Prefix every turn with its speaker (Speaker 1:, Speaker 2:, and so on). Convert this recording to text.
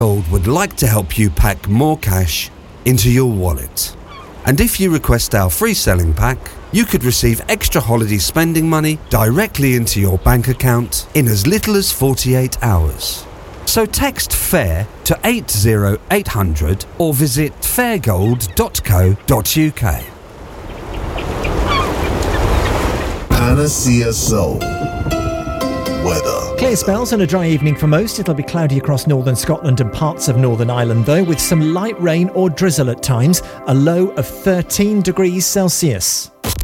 Speaker 1: Gold would like to help you pack more cash into your wallet. And if you request our free selling pack, you could receive extra holiday spending money directly into your bank account in as little as 48 hours. So text FAIR to 80800 or visit fairgold.co.uk.
Speaker 2: Panacea Soul. Weather.
Speaker 3: Clear spells and a dry evening for most. It'll be cloudy across northern Scotland and parts of Northern Ireland, though, with some light rain or drizzle at times. A low of 13 degrees Celsius.